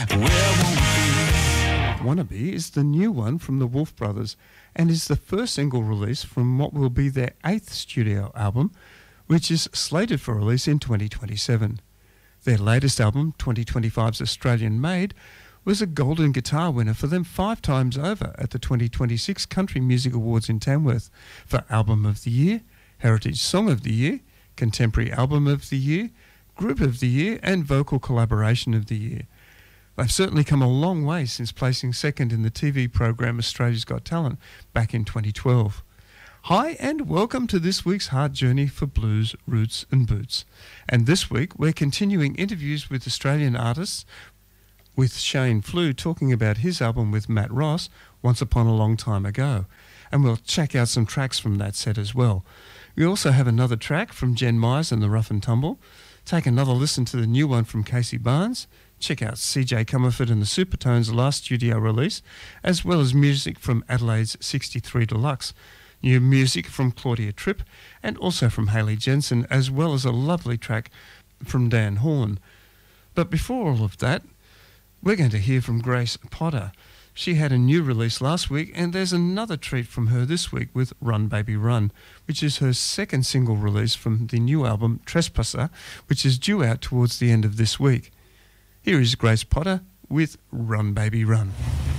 Wannabe is the new one from the Wolf Brothers and is the first single release from what will be their 8th studio album, which is slated for release in 2027. Their latest album, 2025's Australian Made, was a Golden Guitar winner for them 5 times over at the 2026 Country Music Awards in Tamworth for Album of the Year, Heritage Song of the Year, Contemporary Album of the Year, Group of the Year and Vocal Collaboration of the Year. They've certainly come a long way since placing second in the TV program Australia's Got Talent back in 2012. Hi and welcome to this week's Hard Journey for Blues, Roots and Boots. And this week we're continuing interviews with Australian artists, with Shane Flew talking about his album with Matt Ross, Once Upon a Long Time Ago. And we'll check out some tracks from that set as well. We also have another track from Jen Myers and the Rough and Tumble. Take another listen to the new one from Casey Barnes. Check out CJ Comerford and the Supertones' last studio release, as well as music from Adelaide's 63 Deluxe, new music from Claudia Tripp, and also from Hayley Jensen, as well as a lovely track from Dan Horn. But before all of that, we're going to hear from Grace Potter. She had a new release last week, and there's another treat from her this week with Run Baby Run, which is her second single release from the new album Trespasser, which is due out towards the end of this week. Here is Grace Potter with Run Baby Run.